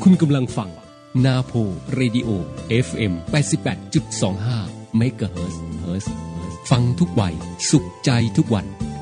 คุณกำลังฟังนาโพเรดิโอ FM 88.25 เมกะเฮิรตซ์ฟังทุกวัยสุขใจทุกวัน